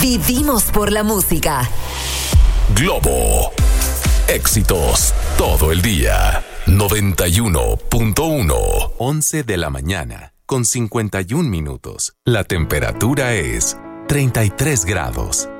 Vivimos por la música. Globo. Éxitos todo el día. 91.1. 11 de la mañana, con 51 minutos. La temperatura es 33 grados.